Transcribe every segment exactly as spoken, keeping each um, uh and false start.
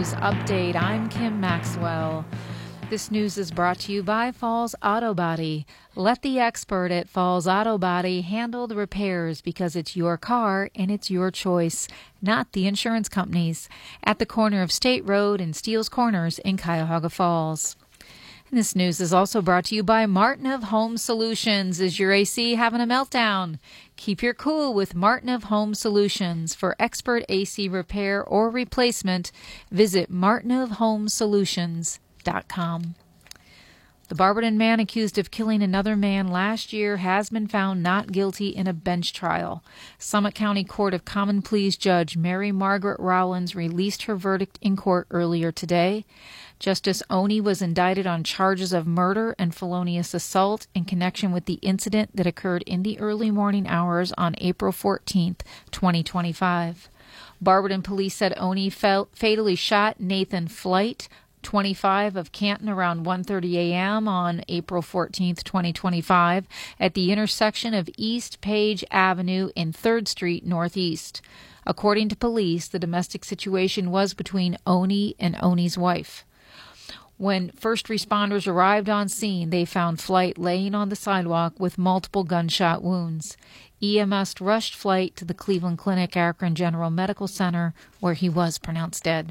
News Update. I'm Kim Maxwell. This news is brought to you by Falls Auto Body. Let the expert at Falls Auto Body handle the repairs because it's your car and it's your choice, not the insurance companies. At the corner of State Road and Steele's Corners in Cuyahoga Falls. And this news is also brought to you by Martin of Home Solutions. Is your A C having a meltdown? Keep your cool with Martin of Home Solutions. For expert A C repair or replacement, visit martin of home solutions dot com. The Barberton man accused of killing another man last year has been found not guilty in a bench trial. Summit County Court of Common Pleas Judge Mary Margaret Rowlands released her verdict in court earlier today. Justice Oney was indicted on charges of murder and felonious assault in connection with the incident that occurred in the early morning hours on April fourteenth, twenty twenty-five. Barberton police said Oney felt fatally shot Nathan Flight, twenty-five, of Canton around one thirty a.m. on April fourteenth, twenty twenty-five, at the intersection of East Page Avenue and third Street Northeast. According to police, the domestic situation was between Oney and Oney's wife. When first responders arrived on scene, they found Flight laying on the sidewalk with multiple gunshot wounds. E M S rushed Flight to the Cleveland Clinic Akron General Medical Center, where he was pronounced dead.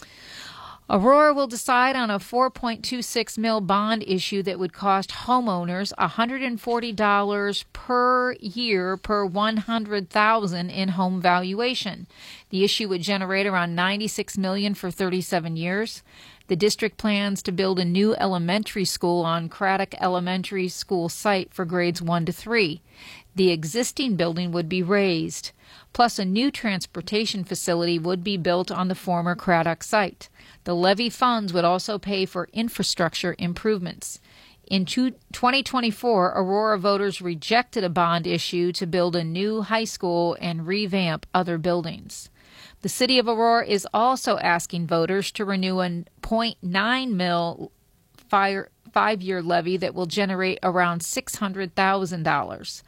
Aurora will decide on a four point two six mil bond issue that would cost homeowners one hundred forty dollars per year per one hundred thousand dollars in home valuation. The issue would generate around ninety-six million dollars for thirty-seven years. The district plans to build a new elementary school on Craddock Elementary School site for grades one to three. The existing building would be raised. Plus, a new transportation facility would be built on the former Craddock site. The levy funds would also pay for infrastructure improvements. In twenty twenty-four, Aurora voters rejected a bond issue to build a new high school and revamp other buildings. The city of Aurora is also asking voters to renew a zero point nine mil fire, five-year levy that will generate around six hundred thousand dollars.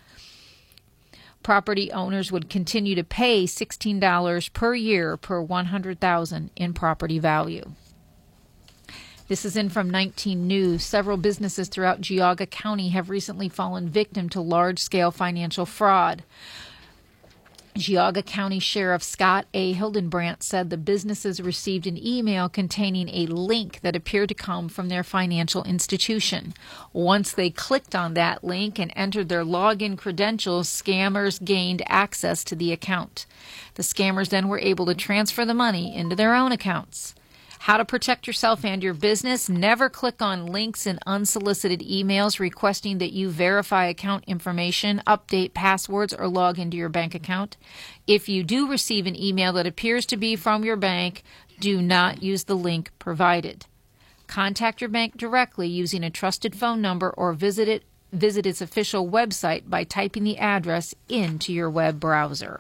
Property owners would continue to pay sixteen dollars per year per one hundred thousand dollars in property value. This is in from nineteen News. Several businesses throughout Geauga County have recently fallen victim to large-scale financial fraud. Geauga County Sheriff Scott A. Hildenbrandt said the businesses received an email containing a link that appeared to come from their financial institution. Once they clicked on that link and entered their login credentials, scammers gained access to the account. The scammers then were able to transfer the money into their own accounts. How to protect yourself and your business? Never click on links in unsolicited emails requesting that you verify account information, update passwords, or log into your bank account. If you do receive an email that appears to be from your bank, do not use the link provided. Contact your bank directly using a trusted phone number or visit it, visit its official website by typing the address into your web browser.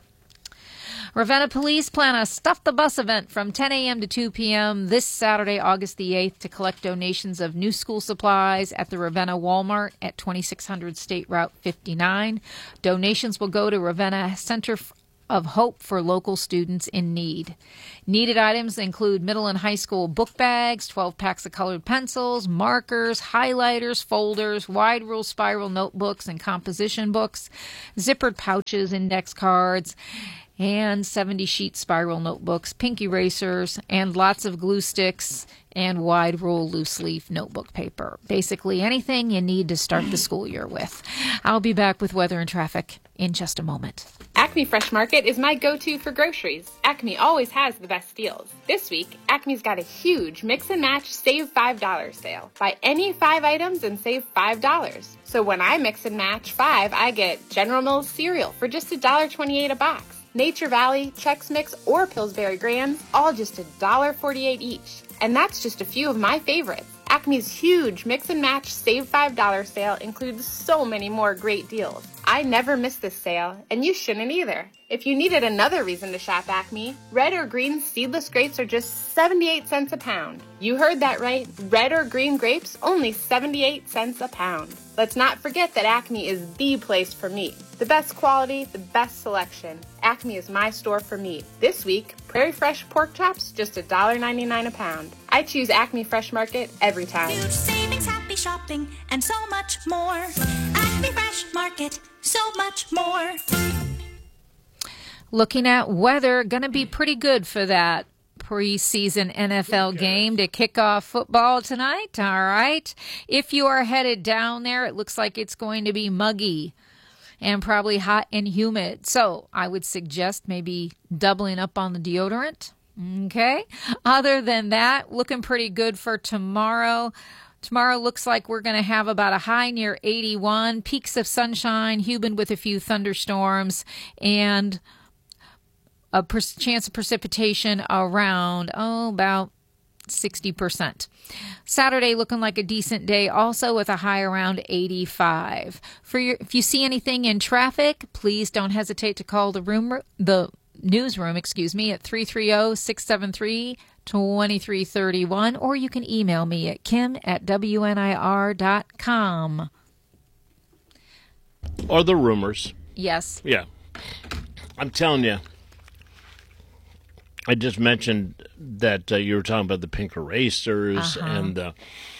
Ravenna Police plan a Stuff the Bus event from ten a.m. to two p.m. this Saturday, August the eighth, to collect donations of new school supplies at the Ravenna Walmart at twenty-six hundred State Route fifty-nine. Donations will go to Ravenna Center of Hope for local students in need. Needed items include middle and high school book bags, twelve packs of colored pencils, markers, highlighters, folders, wide rule spiral notebooks and composition books, zippered pouches, index cards, and seventy sheet spiral notebooks, pink erasers, and lots of glue sticks and wide rule loose leaf notebook paper. Basically anything you need to start the school year with. I'll be back with weather and traffic in just a moment. Acme Fresh Market is my go-to for groceries. Acme always has the best deals. This week, Acme's got a huge mix and match save five dollars sale. Buy any five items and save five dollars. So when I mix and match five, I get General Mills cereal for just one dollar twenty-eight a box. Nature Valley, Chex Mix, or Pillsbury Grands, all just one dollar forty-eight each. And that's just a few of my favorites. Acme's huge mix and match save five dollars sale includes so many more great deals. I never miss this sale, and you shouldn't either. If you needed another reason to shop Acme, red or green seedless grapes are just seventy-eight cents a pound. You heard that right. Red or green grapes, only seventy-eight cents a pound. Let's not forget that Acme is the place for meat. The best quality, the best selection. Acme is my store for meat. This week, Prairie Fresh pork chops, just one dollar ninety-nine a pound. I choose Acme Fresh Market every time. Huge savings, happy shopping, and so much more. Acme Fresh Market, so much more. Looking at weather, going to be pretty good for that preseason N F L game to kick off football tonight. All right. If you are headed down there, it looks like it's going to be muggy and probably hot and humid. So I would suggest maybe doubling up on the deodorant. Okay. Other than that, looking pretty good for tomorrow. Tomorrow looks like we're going to have about a high near eighty-one, peaks of sunshine, humid with a few thunderstorms, and a per- chance of precipitation around, oh, about sixty percent. Saturday looking like a decent day, also with a high around eighty-five. For your, if you see anything in traffic, please don't hesitate to call the room, the newsroom, excuse me, at three three zero, six seven three, two three three one, or you can email me at kim at w n i r dot com. Or the rumors. Yes. Yeah. I'm telling you. I just mentioned that uh, you were talking about the pink erasers, uh-huh. and uh,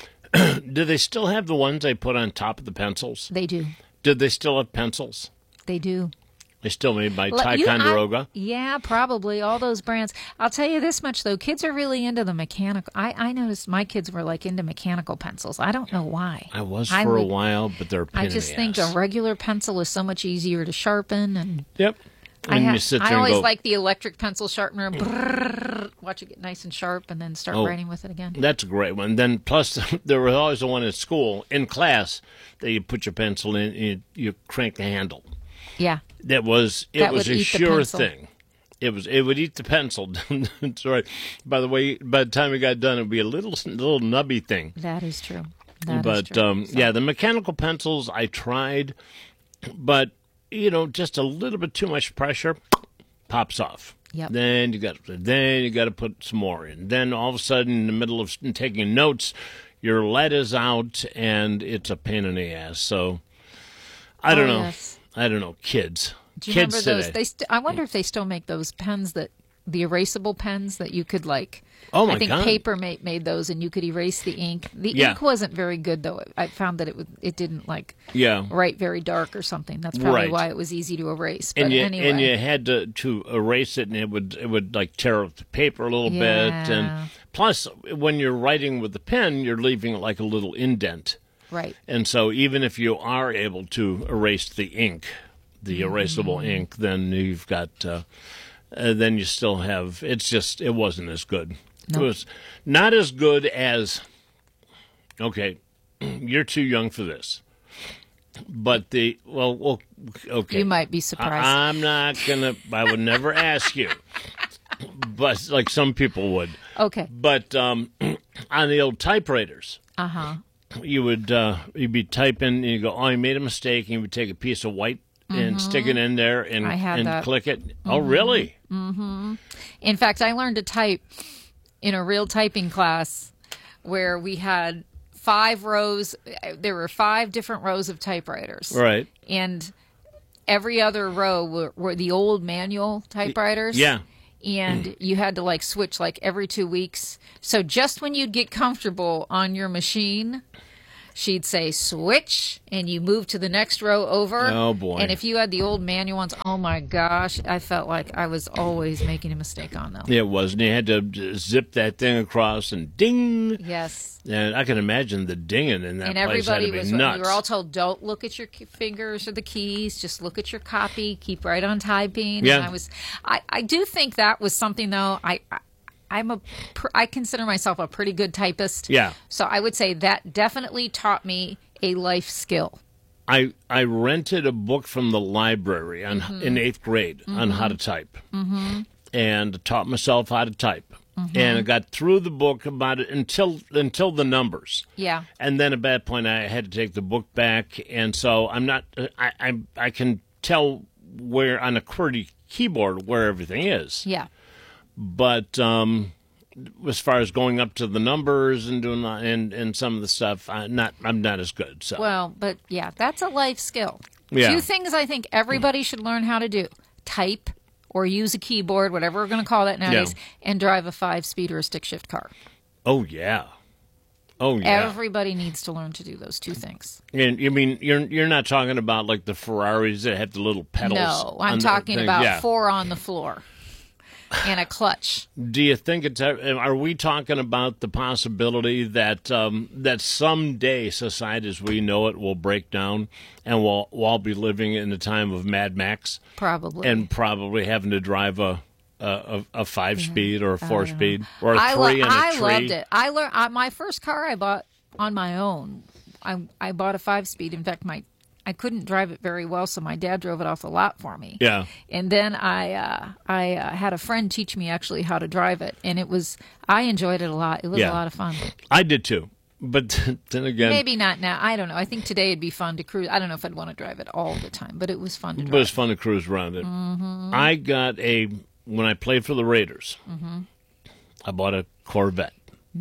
do they still have the ones they put on top of the pencils? They do. Did they still have pencils? They do. They still made by Let- you- Ticonderoga? I- yeah, probably. All those brands. I'll tell you this much, though. Kids are really into the mechanical. I, I noticed my kids were, like, into mechanical pencils. I don't know why. I was I for a would- while, but they're a pain I in just the think ass. a regular pencil is so much easier to sharpen. And Yep. I, And ha- you sit there I and always go, like the electric pencil sharpener. Brrrr, watch it get nice and sharp and then start Oh. writing with it again. That's a great one. Then plus there was always the one at school in class that you put your pencil in and you, you crank the handle. Yeah. That was it That was would a eat the sure pencil. thing. It was it would eat the pencil. That's right. By the way, by the time it got done, it would be a little little nubby thing. That is true. That is but true. um, So- yeah, the mechanical pencils I tried, but you know, just a little bit too much pressure pops off. Yep. Then you got then you got to put some more in. Then all of a sudden, in the middle of taking notes, your lead is out, and it's a pain in the ass. So I don't Oh, know. yes. I don't know. Kids, Do you kids remember those? today. They st- I wonder if they still make those pens that the erasable pens that you could like. Oh, my I think God. Paper made made those, and you could erase the ink. The Yeah. ink wasn't very good though. I found that it would it didn't like Yeah. write very dark or something. That's probably Right. why it was easy to erase. But and you anyway, and you had to, to erase it, and it would it would like tear up the paper a little bit. Yeah. And plus, when you're writing with the pen, you're leaving like a little indent. right. And so, even if you are able to erase the ink, the erasable Mm-hmm. ink, then you've got, uh, uh, then you still have. It's just it wasn't as good. Nope. It was not as good as. Okay, you're too young for this. But the well, well okay. You might be surprised. I, I'm not gonna. I would never ask you, but like some people would. Okay. But um, on the old typewriters, Uh huh. you would uh, you'd be typing and you go, oh, you made a mistake, and you would take a piece of white and stick it in there and I had and that. click it. Oh, really? In fact, I learned to type in a real typing class where we had five rows. There were five different rows of typewriters. Right. And every other row were, were the old manual typewriters. Yeah. And you had to like switch like every two weeks. So just when you'd get comfortable on your machine, she'd say switch, and you move to the next row over. Oh, boy. And if you had the old manual ones, oh my gosh, I felt like I was always making a mistake on them. It was, and you had to zip that thing across and ding. Yes. And I can imagine the dinging in that And place had everybody to be was, nuts. we were all told, don't look at your key- fingers or the keys, just look at your copy, keep right on typing. Yeah. And I was, I, I do think that was something though, I, I I'm a, pr- I consider myself a pretty good typist. Yeah. So I would say that definitely taught me a life skill. I I rented a book from the library on, Mm-hmm. in eighth grade on how to type, mm-hmm. and taught myself how to type, and I got through the book about it until until the numbers. Yeah. And then at that point, I had to take the book back, and so I'm not. I I, I can tell where on a QWERTY keyboard where everything is, Yeah. but um, as far as going up to the numbers and doing that and and some of the stuff, I'm not. I'm not as good. So Well, but yeah, that's a life skill. Yeah. Two things I think everybody should learn how to do: type or use a keyboard, whatever we're going to call that nowadays, Yeah. and drive a five-speed or a stick-shift car. Oh, yeah. Oh, yeah. Everybody needs to learn to do those two things. And you mean you're you're not talking about like the Ferraris that have the little pedals? No, I'm on the talking thing. about Yeah. four on the floor and a clutch. Do you think it's? Are we talking about the possibility that um, that someday society as we know it will break down, and we'll, we'll all be living in the time of Mad Max, Probably. and probably having to drive a a, a five speed or a four speed or a I, three lo- and a I tree? loved it. I learned I, my first car I bought on my own. I I bought a five speed. In fact, my I couldn't drive it very well, so my dad drove it off the lot for me. Yeah. And then I uh, I uh, had a friend teach me actually how to drive it, and it was I enjoyed it a lot. It was Yeah. a lot of fun. I did too, but then again, Maybe not now. I don't know. I think today it'd be fun to cruise. I don't know if I'd want to drive it all the time, but it was fun to drive. but it's fun to cruise around it. Mm-hmm. I got a when I played for the Raiders. Mm-hmm. I bought a Corvette,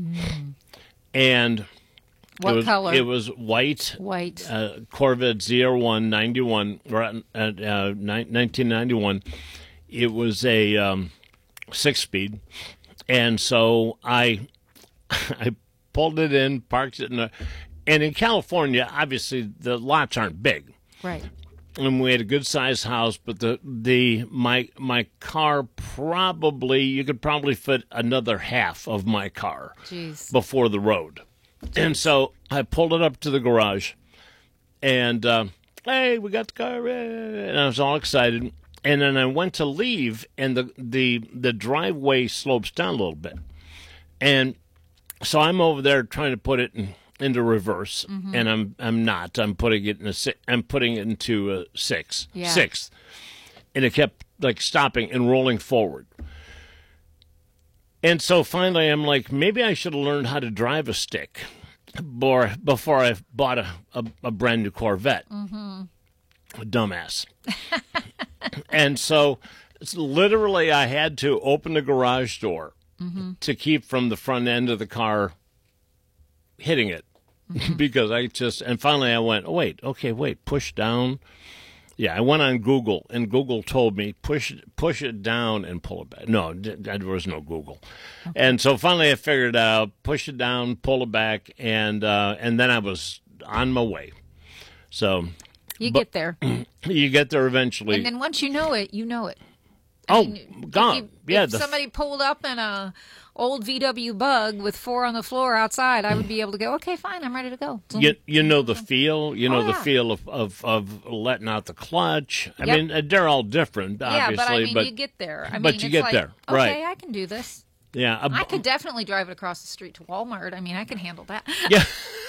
and What it was, color? It was white. White. Uh, Corvette Z R one ninety-one, or, uh, uh, nineteen ninety-one. It was a um, six-speed, and so I I pulled it in, parked it in a, and in California, obviously the lots aren't big. Right. And we had a good sized house, but the the my my car probably you could probably fit another half of my car Jeez. before the road, and so I pulled it up to the garage, and uh, hey, we got the car, and I was all excited. And then I went to leave, and the the the driveway slopes down a little bit, and so I'm over there trying to put it in. into reverse, Mm-hmm. and I'm I'm not. I'm putting it in a si- I'm putting it into a six, Yeah. sixth, and it kept like stopping and rolling forward. And so finally, I'm like, maybe I should have learned how to drive a stick, before before I bought a a, a brand new Corvette. Mm-hmm. A dumbass. And so, it's literally, I had to open the garage door Mm-hmm. to keep from the front end of the car hitting it. Because I just, and finally I went, oh, wait, okay, wait, push down. Yeah, I went on Google, and Google told me, push push it down and pull it back. No, d- there was no Google. And so finally I figured it out, push it down, pull it back, and uh, and then I was on my way. So You but- get there. you get there eventually. And then once you know it, you know it. oh, mean, gone. If, you- yeah, if the, somebody pulled up in a old V W Bug with four on the floor outside, I would be able to go, okay, fine, I'm ready to go. you, you know the feel, you know Oh, the yeah. feel of, of, of letting out the clutch. I Yep. mean, uh, they're all different, Yeah, obviously. but I mean, you get there. I but mean, you it's get like, there, okay, right. I can do this. yeah, a, I could definitely drive it across the street to Walmart. I mean, I can handle that. Yeah,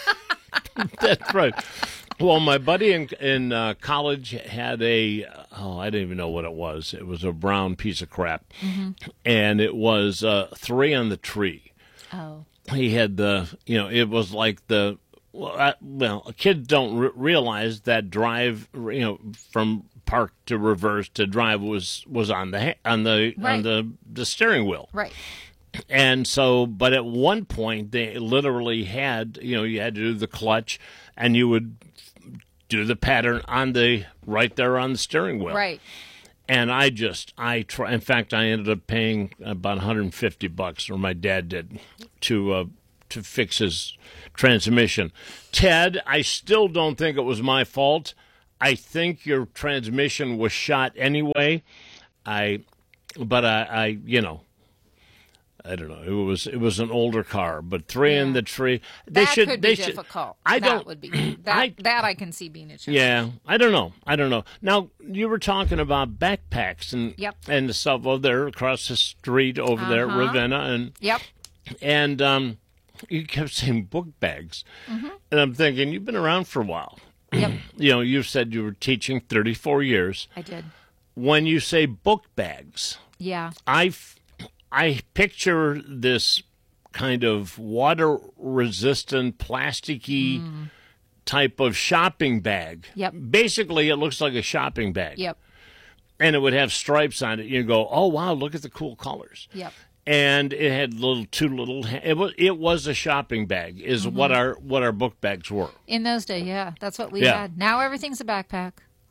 that's right. Well, my buddy in in uh, college had a oh, I didn't even know what it was. It was a brown piece of crap, Mm-hmm. and it was uh, three on the tree. Oh. He had the you know it was like the well, I, well kids don't re- realize that drive you know from park to reverse to drive was was on the ha- on the on Right. the the steering wheel. Right. And so, but at one point, they literally had, you know, you had to do the clutch, and you would do the pattern on the, right there on the steering wheel. Right. And I just, I try, in fact, I ended up paying about one hundred fifty bucks, or my dad did, to, uh, to fix his transmission. Ted, I still don't think it was my fault. I think your transmission was shot anyway. I, but I, I you know, I don't know. It was it was an older car, but three in Yeah. the tree. They That should. could they be should. difficult. I that don't. would be that. I- that I can see being a challenge. Yeah, I don't know. I don't know. Now you were talking about backpacks and Yep. and the stuff over there across the street over there, Uh-huh. Ravenna, and Yep. and um, you kept saying book bags, Mm-hmm. and I'm thinking you've been around for a while. Yep. You know, you said you were teaching thirty-four years. I did. When you say book bags, Yeah. I, f- I picture this kind of water resistant, plasticky type of shopping bag. Yep. Basically, it looks like a shopping bag. Yep. And it would have stripes on it. You go, oh, wow, look at the cool colors. Yep. And it had little two little. ha- It was it was a shopping bag. Is what our what our book bags were. In those days, yeah, that's what we Yeah. had. Now everything's a backpack.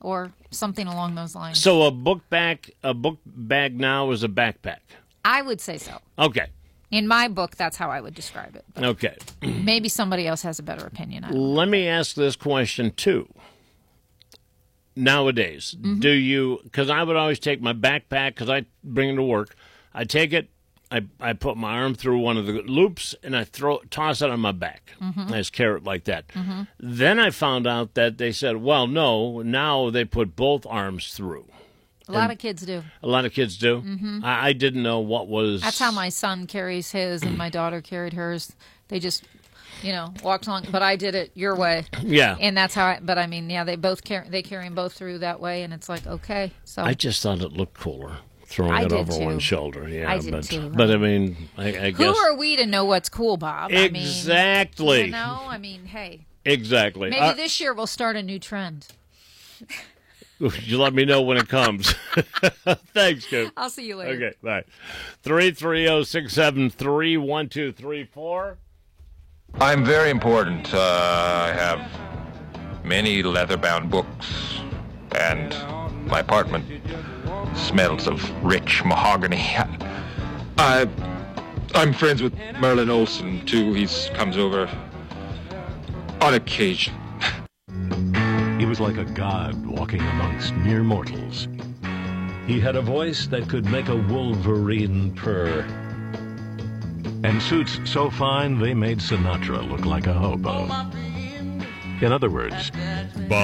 or something along those lines. So a book bag, a book bag now is a backpack. I would say so. Okay. In my book, that's how I would describe it. But Okay. maybe somebody else has a better opinion. I don't know. Let me ask this question too. Nowadays, Mm-hmm. do you? Because I would always take my backpack because I bring it to work. I take it. I, I put my arm through one of the loops and I throw toss it on my back. Mm-hmm. I just carry it like that. Mm-hmm. Then I found out that they said, well, no, now they put both arms through. A lot of kids do. A lot of kids do. Mm-hmm. I, I didn't know what was. That's how my son carries his and my daughter carried hers. They just, you know, walked along. But I did it your way. Yeah. And that's how I, but I mean, yeah, they both carry, they carry them both through that way. And it's like, okay. So I just thought it looked cooler. Throwing I it did over too. one shoulder, yeah. I did but, too. But I mean, I, I who guess are we to know what's cool, Bob? exactly. I mean, you know, I mean, hey, exactly. maybe Uh, this year we'll start a new trend. you let me know when it comes. Thanks, Kim. I'll see you later. Okay, bye. Three three zero six seven three one two three four. I'm very important. Uh, I have many leather-bound books, and my apartment smells of rich mahogany. I, I'm friends with Merlin Olsen, too. He comes over on occasion. He was like a god walking amongst mere mortals. He had a voice that could make a wolverine purr. And suits so fine they made Sinatra look like a hobo. In other words,